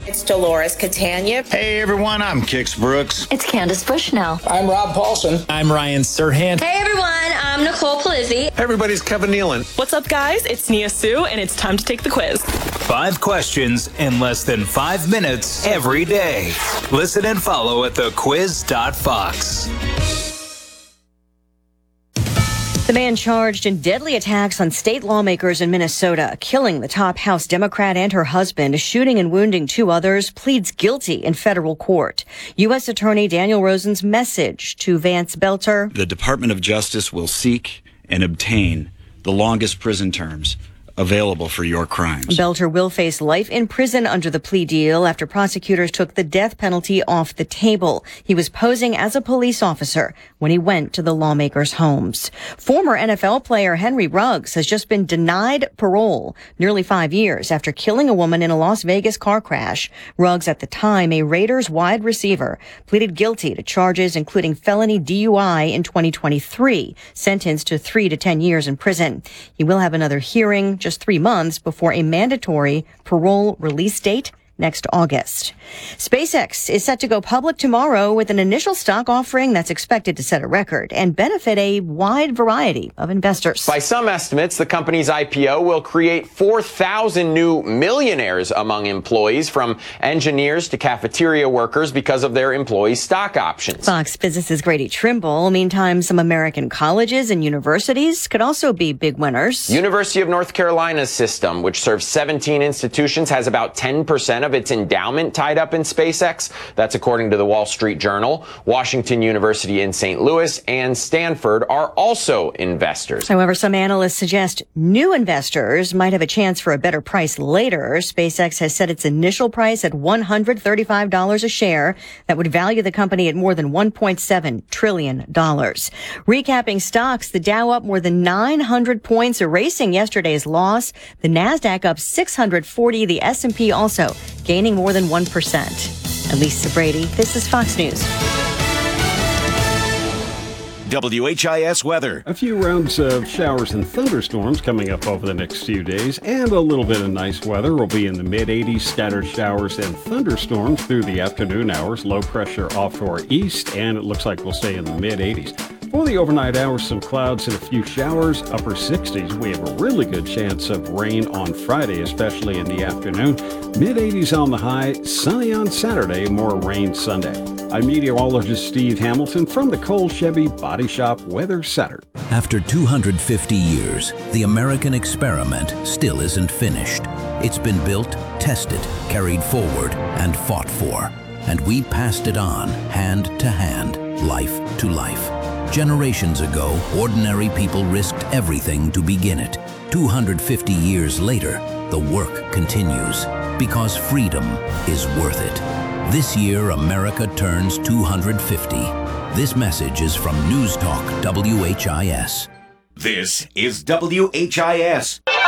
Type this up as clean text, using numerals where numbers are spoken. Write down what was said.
It's Dolores Catania. Hey everyone, I'm Kix Brooks. It's Candace Bushnell. I'm Rob Paulson. I'm Ryan Serhant. Hey everyone, I'm Nicole Palizzi. Hey everybody's Kevin Nealon. What's up guys? It's Nia Sue and it's time to take the quiz. 5 questions in less than 5 minutes every day. Listen and follow at thequiz.fox. The man charged in deadly attacks on state lawmakers in Minnesota, killing the top House Democrat and her husband, shooting and wounding 2 others, pleads guilty in federal court. U.S. Attorney Daniel Rosen's message to Vance Belter. The Department of Justice will seek and obtain the longest prison terms available for your crimes. Belter will face life in prison under the plea deal after prosecutors took the death penalty off the table. He was posing as a police officer when he went to the lawmakers' homes. Former NFL player Henry Ruggs has just been denied parole nearly 5 years after killing a woman in a Las Vegas car crash. Ruggs, at the time a Raiders wide receiver, pleaded guilty to charges including felony DUI in 2023, sentenced to 3 to 10 years in prison. He will have another hearing just 3 months before a mandatory parole release date next August. SpaceX is set to go public tomorrow with an initial stock offering that's expected to set a record and benefit a wide variety of investors. By some estimates, the company's IPO will create 4,000 new millionaires among employees, from engineers to cafeteria workers, because of their employee stock options. Fox Business's Grady Trimble. Meantime, some American colleges and universities could also be big winners. University of North Carolina's system, which serves 17 institutions, has about 10% of its endowment tied up in SpaceX. That's according to the Wall Street Journal. Washington University in St. Louis and Stanford are also investors. However, some analysts suggest new investors might have a chance for a better price later. SpaceX has set its initial price at $135 a share. That would value the company at more than $1.7 trillion. Recapping stocks, the Dow up more than 900 points, erasing yesterday's loss. The Nasdaq up 640, the S&P also gaining more than 1%. Elisa Brady, this is Fox News. WHIS weather. A few rounds of showers and thunderstorms coming up over the next few days, and a little bit of nice weather. Will be in the mid-80s, scattered showers and thunderstorms through the afternoon hours. Low pressure off to our east, and it looks like we'll stay in the mid-80s. For the overnight hours, some clouds and a few showers, upper 60s. We have a really good chance of rain on Friday, especially in the afternoon. Mid-80s on the high, sunny on Saturday, more rain Sunday. I'm meteorologist Steve Hamilton from the Cole Chevy Body Shop Weather Center. After 250 years, the American experiment still isn't finished. It's been built, tested, carried forward, and fought for. And we passed it on, hand to hand, life to life. Generations ago, ordinary people risked everything to begin it. 250 years later, the work continues, because freedom is worth it. This year, America turns 250. This message is from News Talk WHIS. This is WHIS.